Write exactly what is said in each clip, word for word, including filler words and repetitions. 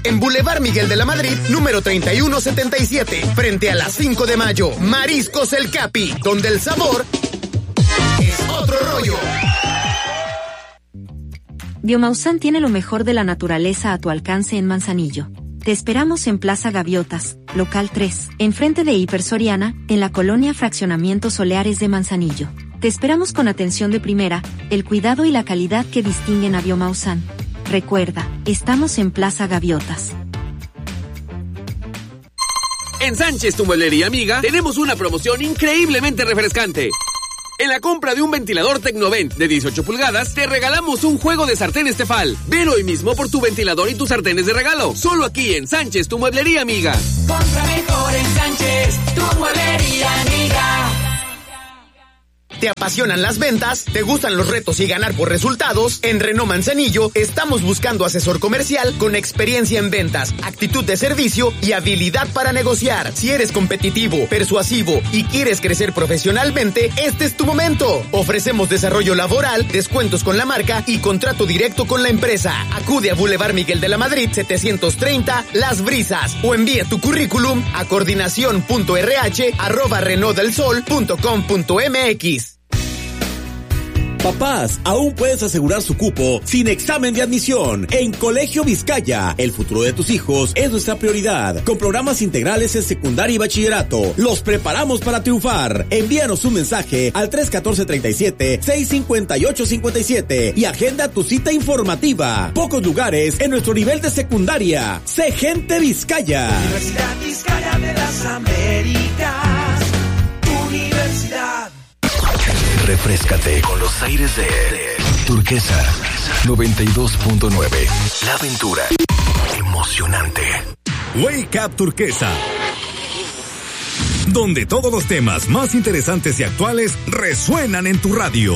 En Boulevard Miguel de la Madrid, número treinta y uno setenta y siete, frente a las cinco de mayo. Mariscos El Capi, donde el sabor es otro rollo. Biomausan tiene lo mejor de la naturaleza a tu alcance en Manzanillo. Te esperamos en Plaza Gaviotas, local tres, enfrente de Hiper Soriana, en la colonia Fraccionamientos Soleares de Manzanillo. Te esperamos con atención de primera, el cuidado y la calidad que distinguen a Biomausan. Recuerda, estamos en Plaza Gaviotas. En Sánchez, tu mueblería amiga, tenemos una promoción increíblemente refrescante. En la compra de un ventilador Tecnovent de dieciocho pulgadas, te regalamos un juego de sartenes Tefal. Ven hoy mismo por tu ventilador y tus sartenes de regalo. Solo aquí en Sánchez, tu mueblería amiga. Compra mejor en Sánchez, tu mueblería amiga. ¿Te apasionan las ventas? ¿Te gustan los retos y ganar por resultados? En Renault Manzanillo estamos buscando asesor comercial con experiencia en ventas, actitud de servicio y habilidad para negociar. Si eres competitivo, persuasivo y quieres crecer profesionalmente, este es tu momento. Ofrecemos desarrollo laboral, descuentos con la marca y contrato directo con la empresa. Acude a Boulevard Miguel de la Madrid setecientos treinta, Las Brisas, o envía tu currículum a coordinación punto r h arroba renault del sol punto com punto m x. Papás, aún puedes asegurar su cupo sin examen de admisión en Colegio Vizcaya. El futuro de tus hijos es nuestra prioridad. Con programas integrales en secundaria y bachillerato, los preparamos para triunfar. Envíanos un mensaje al tres uno cuatro, tres siete, seis cinco ocho cinco siete y agenda tu cita informativa. Pocos lugares en nuestro nivel de secundaria. Sé gente Vizcaya. Universidad Vizcaya de las Américas. Universidad. Refréscate con los aires de Turquesa noventa y dos punto nueve. La aventura emocionante. Wake Up Turquesa, donde todos los temas más interesantes y actuales resuenan en tu radio.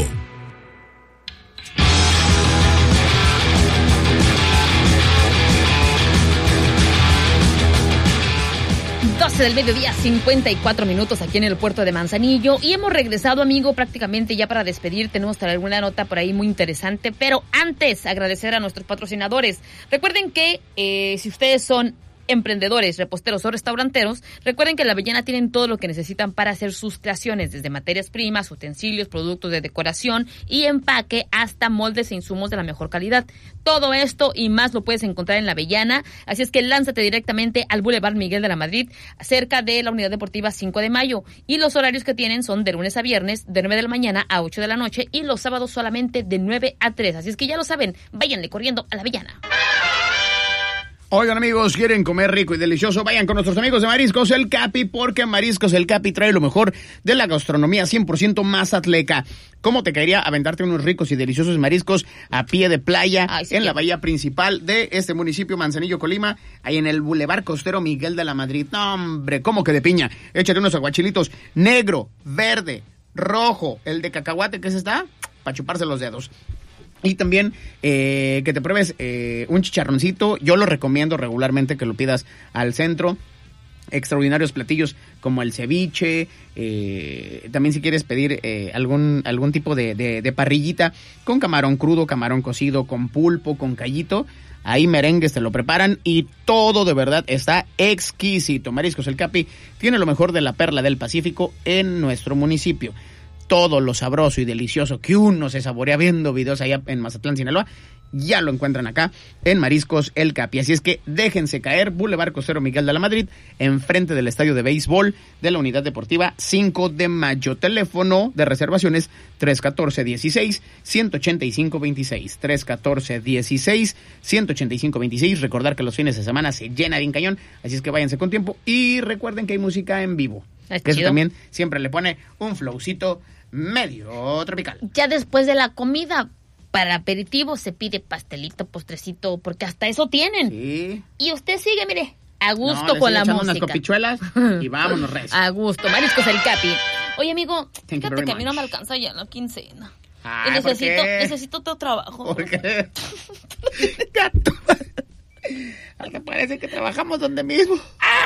doce del mediodía, cincuenta y cuatro minutos aquí en el puerto de Manzanillo, y hemos regresado, amigo, prácticamente ya para despedir. Tenemos alguna nota por ahí muy interesante, pero antes agradecer a nuestros patrocinadores. Recuerden que eh, si ustedes son emprendedores, reposteros o restauranteros, recuerden que en La Avellana tienen todo lo que necesitan para hacer sus creaciones, desde materias primas, utensilios, productos de decoración y empaque, hasta moldes e insumos de la mejor calidad. Todo esto y más lo puedes encontrar en La Avellana, así es que lánzate directamente al Boulevard Miguel de la Madrid, cerca de la Unidad Deportiva cinco de mayo, y los horarios que tienen son de lunes a viernes, de nueve de la mañana a ocho de la noche, y los sábados solamente de nueve a tres, así es que ya lo saben, váyanle corriendo a La Avellana. Oigan, amigos, ¿quieren comer rico y delicioso? Vayan con nuestros amigos de Mariscos El Capi, porque Mariscos El Capi trae lo mejor de la gastronomía cien por ciento mazatleca. ¿Cómo te caería aventarte unos ricos y deliciosos mariscos a pie de playa? Ay, sí, en la bahía principal de este municipio, Manzanillo, Colima, ahí en el Boulevard Costero Miguel de la Madrid? No, hombre, ¿cómo que de piña? Échate unos aguachilitos negro, verde, rojo, el de cacahuate, ¿qué es esta? Para chuparse los dedos. Y también eh, que te pruebes eh, un chicharroncito. Yo lo recomiendo regularmente que lo pidas al centro. Extraordinarios platillos como el ceviche. Eh, también si quieres pedir eh, algún algún tipo de, de, de parrillita con camarón crudo, camarón cocido, con pulpo, con callito. Ahí merengues te lo preparan y todo de verdad está exquisito. Mariscos El Capi tiene lo mejor de la perla del Pacífico en nuestro municipio. Todo lo sabroso y delicioso que uno se saborea viendo videos allá en Mazatlán, Sinaloa, ya lo encuentran acá en Mariscos El Capi. Así es que déjense caer, Boulevard Costero Miguel de la Madrid, enfrente del estadio de béisbol de la Unidad Deportiva cinco de mayo. Teléfono de reservaciones tres uno cuatro, dieciséis, ciento ochenta y cinco veintiséis. tres uno cuatro, dieciséis, ciento ochenta y cinco veintiséis. Recordar que los fines de semana se llena bien cañón, así es que váyanse con tiempo y recuerden que hay música en vivo. Es que eso chido. también siempre le pone un flowcito medio tropical. Ya después de la comida, para aperitivo se pide pastelito, postrecito, porque hasta eso tienen. Sí. Y usted sigue, mire, a gusto no, con la música. música. Unas copichuelas y vámonos, res. A gusto, Mariscos El Capi. Oye, amigo, Thank you fíjate very que a mí no much. me alcanza ya la quincena. Ay, y necesito, ¿por qué? necesito otro trabajo. ¿Por qué? Gato. Hasta parece que trabajamos donde mismo.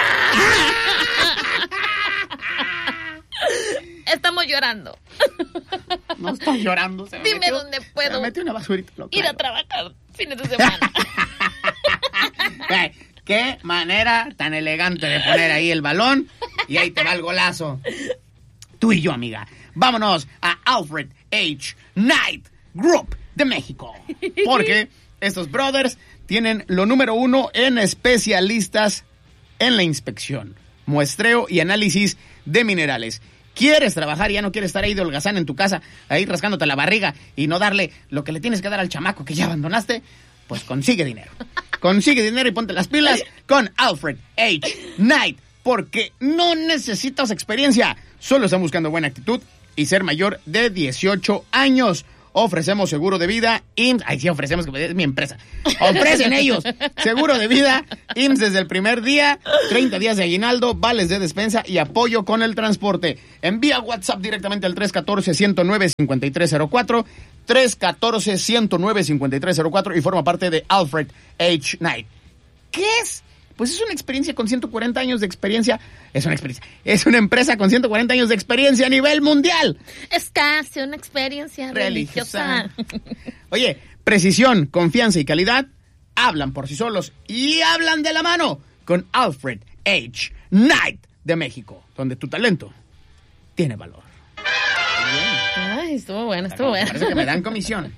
Estamos llorando. No estoy llorando. Se me Dime metió, dónde puedo Se me metió una basurita. Lo ir claro. a trabajar fines de semana. Ay, Qué manera tan elegante de poner ahí el balón y ahí te va el golazo. Tú y yo, amiga. Vámonos a Alfred H. Knight Group de México. Porque estos brothers tienen lo número uno en especialistas en la inspección, muestreo y análisis de minerales. ¿Quieres trabajar y ya no quieres estar ahí de holgazán en tu casa, ahí rascándote la barriga y no darle lo que le tienes que dar al chamaco que ya abandonaste? Pues consigue dinero. Consigue dinero y ponte las pilas con Alfred H. Knight, porque no necesitas experiencia, solo están buscando buena actitud y ser mayor de dieciocho años. Ofrecemos seguro de vida, I M S S... Ay, sí, ofrecemos, que es mi empresa. Ofrecen ellos seguro de vida, I M S S desde el primer día, treinta días de aguinaldo, vales de despensa y apoyo con el transporte. Envía WhatsApp directamente al tres uno cuatro, uno cero nueve, cinco tres cero cuatro, tres uno cuatro, uno cero nueve, cinco tres cero cuatro y forma parte de Alfred H. Knight. ¿Qué es? Pues es una experiencia con ciento cuarenta años de experiencia. Es una experiencia. Es una empresa con ciento cuarenta años de experiencia a nivel mundial. Es casi una experiencia religiosa. religiosa. Oye, precisión, confianza y calidad hablan por sí solos y hablan de la mano con Alfred H. Knight de México, donde tu talento tiene valor. Ay, estuvo bueno, estuvo bueno. Parece que me dan comisión.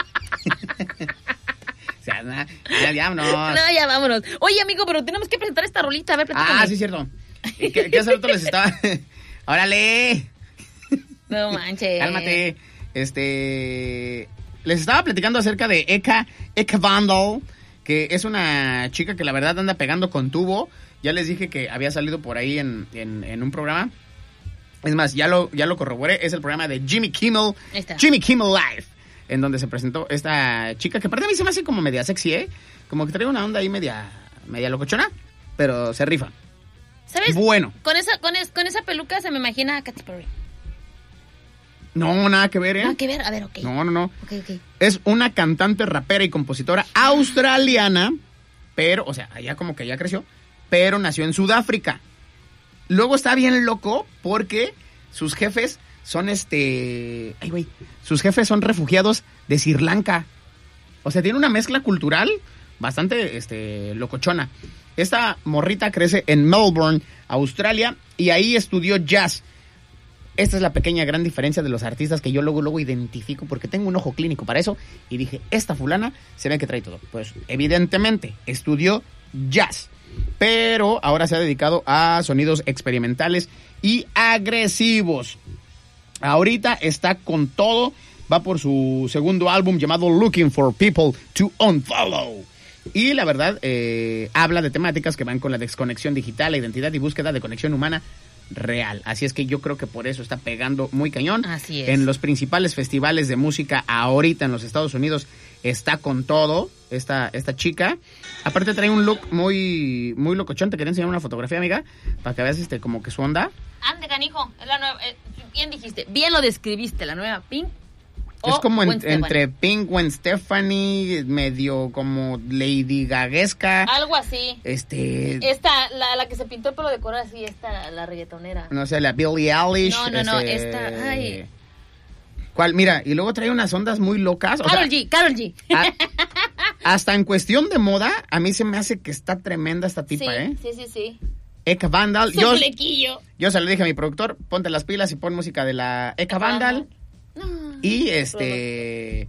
O sea, na, ya, ya vámonos. No, ya vámonos. Oye, amigo, pero tenemos que presentar esta rolita. A ver, platícame. Ah, sí, cierto. ¿Qué, qué hace rato les estaba? ¡Órale! No manches. Cálmate. Este... Les estaba platicando acerca de Eka, Eka Vandal, que es una chica que la verdad anda pegando con tubo. Ya les dije que había salido por ahí en, en, en un programa. Es más, ya lo, ya lo corroboré. Es el programa de Jimmy Kimmel. Jimmy Kimmel Live. En donde se presentó esta chica, que aparte a mí se me hace como media sexy, ¿eh? Como que trae una onda ahí media, media locochona, pero se rifa. ¿Sabes? Bueno. Con esa, con, es, con esa peluca se me imagina a Katy Perry. No, nada que ver, ¿eh? Nada que ver, a ver, ok. No, no, no. Okay, okay. Es una cantante, rapera y compositora australiana, pero, o sea, allá como que ya creció, pero nació en Sudáfrica. Luego está bien loco porque sus jefes... Son este... Ay, güey. Sus jefes son refugiados de Sri Lanka. O sea, tiene una mezcla cultural bastante este, locochona. Esta morrita crece en Melbourne, Australia, y ahí estudió jazz. Esta es la pequeña gran diferencia de los artistas que yo luego, luego identifico porque tengo un ojo clínico para eso. Y dije, esta fulana se ve que trae todo. Pues, evidentemente, estudió jazz. Pero ahora se ha dedicado a sonidos experimentales y agresivos. Ahorita está con todo, va por su segundo álbum llamado Looking for People to Unfollow. Y la verdad, eh, habla de temáticas que van con la desconexión digital, la identidad y búsqueda de conexión humana real. Así es que yo creo que por eso está pegando muy cañón. Así es. En los principales festivales de música ahorita en los Estados Unidos está con todo esta, esta chica. Aparte trae un look muy, muy locochón. Te quería enseñar una fotografía, amiga, para que veas este como que su onda. Ande, canijo, es la nueva, eh, bien dijiste, bien lo describiste, la nueva Pink. Es como en, entre Pink, Gwen Stefani, medio como Lady Gaguesca. Algo así. Este... Esta, la, la que se pintó el pelo de color así, esta, la, la reggaetonera. No sé, la Billie Eilish. No, no, no, este... esta, ay... ¿Cuál? Mira, y luego trae unas ondas muy locas. O Karol sea, G, Karol G. A, hasta en cuestión de moda, a mí se me hace que está tremenda esta tipa, sí, ¿eh? Sí, sí, sí. Eka Vandal. Su Yo, flequillo. yo se lo dije a mi productor, ponte las pilas y pon música de la Eka Vandal. No, y este...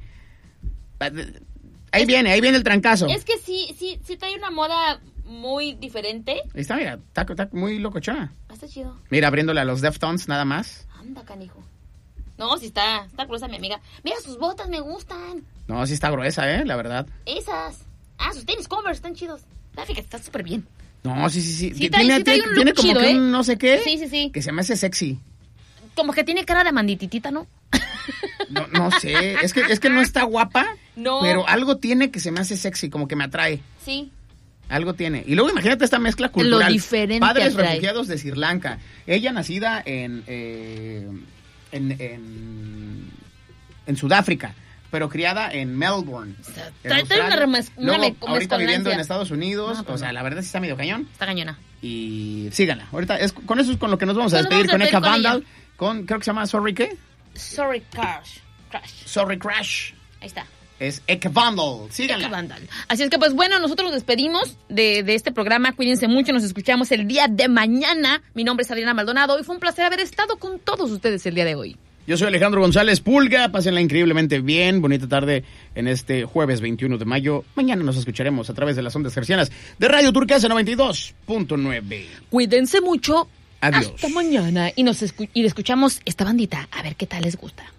Ahí es, viene, ahí viene el trancazo. Es que sí, sí, sí trae una moda muy diferente. Ahí está, mira, está, está muy locochona. Está chido. Mira, abriéndole a los Deftones nada más. Anda, canijo. No, sí está, está gruesa mi amiga. Mira, sus botas me gustan. No, sí está gruesa, ¿eh? La verdad. Esas. Ah, sus tenis Converse están chidos. La fíjate, está súper bien. No, sí, sí, sí. sí trae, tiene sí trae tiene, tiene como chido, que ¿eh? un no sé qué. Sí, sí, sí. Que se me hace sexy. Como que tiene cara de mandititita, ¿no? No, no sé. Es que, es que no está guapa. No. Pero algo tiene que se me hace sexy, como que me atrae. Sí. Algo tiene. Y luego imagínate esta mezcla cultural. Lo diferente Padres atrae. refugiados de Sri Lanka. Ella nacida en, eh, en, en, en Sudáfrica, pero criada en Melbourne. Trae una, remez, una luego, me, ahorita viviendo en Estados Unidos. No, o sea, no. la verdad sí está medio cañón. Está cañona. Y síganla. Ahorita es, con eso es con lo que nos vamos a Nos despedir vamos a con Eka despedir con Vandal. ella. Con, creo que se llama Sorry, ¿qué? Sorry Crash. Crash. Sorry Crash. Ahí está. Es Ekvandal. Síganla. Ekvandal. Así es que, pues bueno, nosotros nos despedimos de, de este programa. Cuídense mucho. Nos escuchamos el día de mañana. Mi nombre es Adriana Maldonado y fue un placer haber estado con todos ustedes el día de hoy. Yo soy Alejandro González Pulga. Pásenla increíblemente bien. Bonita tarde en este jueves veintiuno de mayo. Mañana nos escucharemos a través de las ondas hercianas de Radio Turquesa noventa y dos punto nueve. Cuídense mucho. Adiós. Hasta mañana. Y nos escu- y escuchamos esta bandita. A ver qué tal les gusta.